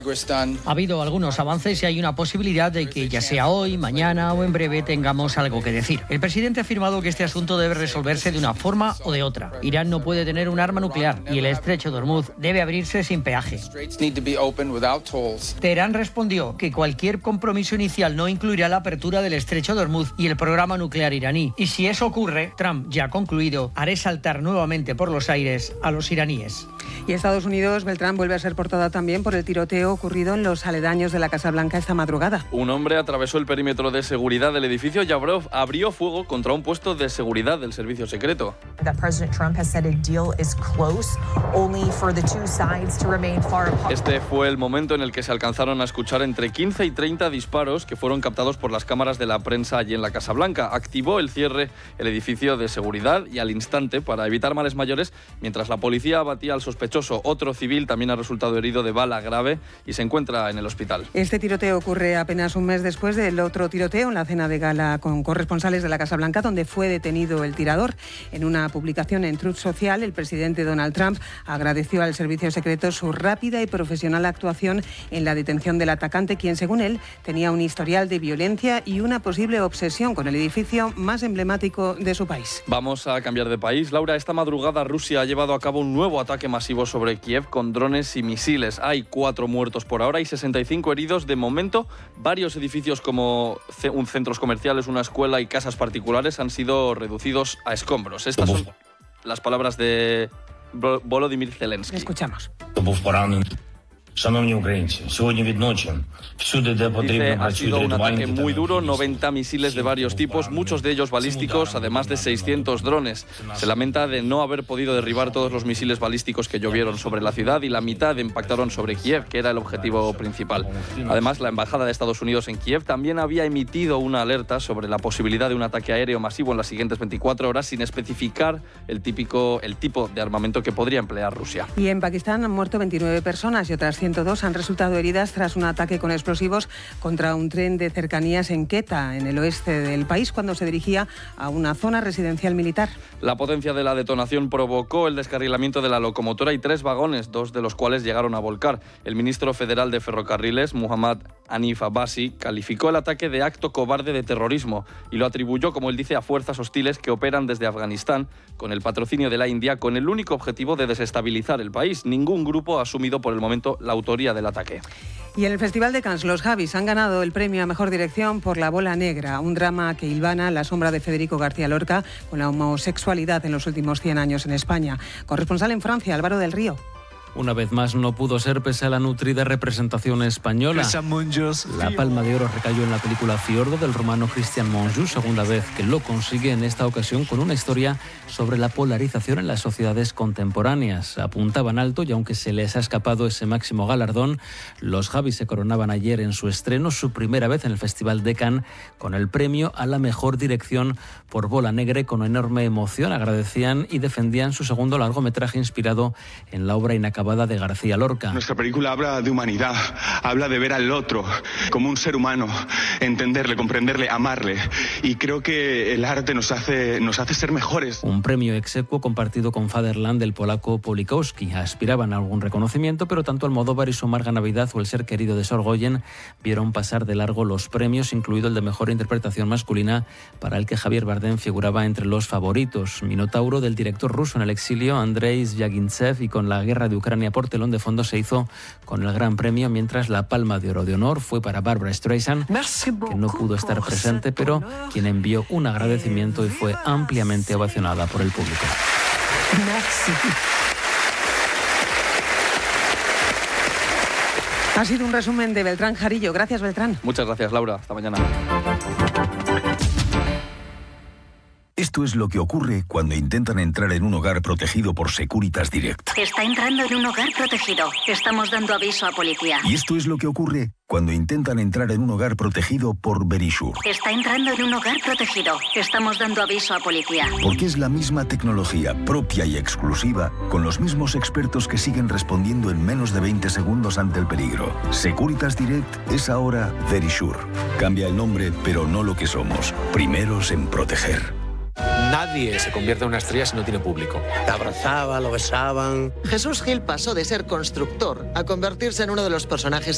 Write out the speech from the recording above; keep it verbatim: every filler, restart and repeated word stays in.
Ha habido algunos avances y hay una posibilidad de que ya sea hoy, mañana o en breve tengamos algo que decir. El presidente ha afirmado que este asunto debe resolverse de una forma o de otra. Irán no puede tener un arma nuclear y el estrecho de Hormuz debe abrirse sin peaje. Teherán respondió que cualquier compromiso inicial no incluirá la apertura del estrecho de Hormuz y el programa nuclear iraní. Y si eso ocurre, Trump ya ha concluido, haré saltar nuevamente por los aires a los iraníes. Y Estados Unidos, Beltrán, vuelve a ser portada también por el tiroteo ocurrido en los aledaños de la Casa Blanca esta madrugada. Un hombre atravesó el perímetro de seguridad del edificio y abrió fuego contra un puesto de seguridad del servicio secreto. Este fue el momento en el que se alcanzaron a escuchar entre quince y treinta disparos que fueron captados por las cámaras de la prensa allí en la Casa Blanca. Activó el cierre el edificio de seguridad y al instante, para evitar males mayores, mientras la policía abatía al sospechoso, otro civil también ha resultado herido de bala grave y se encuentra en el hospital. Este tiroteo ocurre apenas un mes después del otro tiroteo en la cena de gala con corresponsales de la Casa Blanca, donde fue detenido el tirador. En una publicación en Truth Social, el presidente Donald Trump agradeció al servicio secreto su rápida y profesional actuación en la detención del atacante, quien, según él, tenía un historial de violencia y una posible obsesión con el edificio más emblemático de su país. Vamos a cambiar de país. Laura, esta madrugada Rusia ha llevado a cabo un nuevo ataque masivo sobre Kiev con drones y misiles. Hay cuatro muertos por ahora y sesenta y cinco heridos. De momento, varios edificios como un centros comerciales, una escuela y casas particulares han sido reducidos a escombros. Estas son las palabras de Volodymyr Zelensky. Escuchamos. Dice, ha sido un ataque muy duro, noventa misiles de varios tipos, muchos de ellos balísticos, además de seiscientos drones. Se lamenta de no haber podido derribar todos los misiles balísticos que llovieron sobre la ciudad y la mitad impactaron sobre Kiev, que era el objetivo principal. Además, la Embajada de Estados Unidos en Kiev también había emitido una alerta sobre la posibilidad de un ataque aéreo masivo en las siguientes veinticuatro horas, sin especificar el, típico, el tipo de armamento que podría emplear Rusia. Y en Pakistán han muerto veintinueve personas y otras ciento dos han resultado heridas tras un ataque con explosivos contra un tren de cercanías en Quetta, en el oeste del país, cuando se dirigía a una zona residencial militar. La potencia de la detonación provocó el descarrilamiento de la locomotora y tres vagones, dos de los cuales llegaron a volcar. El ministro federal de Ferrocarriles, Muhammad Hanif Abbasi, calificó el ataque de acto cobarde de terrorismo y lo atribuyó, como él dice, a fuerzas hostiles que operan desde Afganistán con el patrocinio de la India, con el único objetivo de desestabilizar el país. Ningún grupo ha asumido por el momento la autoría del ataque. Y en el Festival de Cannes, los Javis han ganado el premio a Mejor Dirección por La Bola Negra, un drama que hilvana la sombra de Federico García Lorca con la homosexualidad en los últimos cien años en España. Corresponsal en Francia, Álvaro del Río. Una vez más no pudo ser pese a la nutrida representación española. La Palma de Oro recayó en la película Fiordo del romano Christian Monjou, segunda vez que lo consigue, en esta ocasión con una historia sobre la polarización en las sociedades contemporáneas. Apuntaban alto y aunque se les ha escapado ese máximo galardón, los Javis se coronaban ayer en su estreno, su primera vez en el Festival de Cannes, con el premio a la mejor dirección por Bola Negra. Con enorme emoción agradecían y defendían su segundo largometraje inspirado en la obra inacabada de García Lorca. Nuestra película habla de humanidad, habla de ver al otro como un ser humano, entenderle, comprenderle, amarle. Y creo que el arte nos hace, nos hace ser mejores. Un premio execuo compartido con Fatherland del polaco Polikowski. Aspiraban a algún reconocimiento, pero tanto Almodóvar y su Amarga Navidad o El ser querido de Sorgoyen vieron pasar de largo los premios, incluido el de mejor interpretación masculina, para el que Javier Bardem figuraba entre los favoritos. Minotauro, del director ruso en el exilio Andrei Zvyagintsev, y con la guerra de Ucrania por telón de fondo, se hizo con el Gran Premio, mientras la Palma de Oro de honor fue para Barbra Streisand, que no pudo estar presente, pero quien envió un agradecimiento y fue ampliamente ovacionada por el público. Ha sido un resumen de Beltrán Jarillo. Gracias, Beltrán. Muchas gracias, Laura. Hasta mañana. Esto es lo que ocurre cuando intentan entrar en un hogar protegido por Securitas Direct. Está entrando en un hogar protegido. Estamos dando aviso a policía. Y esto es lo que ocurre cuando intentan entrar en un hogar protegido por Verisure. Está entrando en un hogar protegido. Estamos dando aviso a policía. Porque es la misma tecnología propia y exclusiva, con los mismos expertos que siguen respondiendo en menos de veinte segundos ante el peligro. Securitas Direct es ahora Verisure. Cambia el nombre, pero no lo que somos. Primeros en proteger. Nadie se convierte en una estrella si no tiene público. Te abrazaba, lo besaban. Jesús Gil pasó de ser constructor a convertirse en uno de los personajes